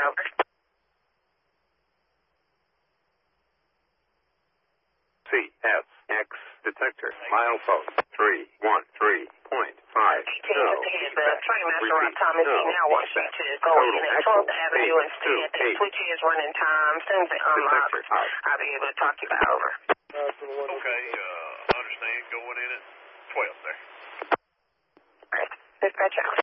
over. CSX detector. Milepost 313.5. The trainmaster Rob Thomas, he now wants you to go in at 12th Avenue instead. The switch is running time. As soon as it unlocks, I'll be able to talk you about over. Okay, understand. Going in at 12 there. All right. Dispatch out.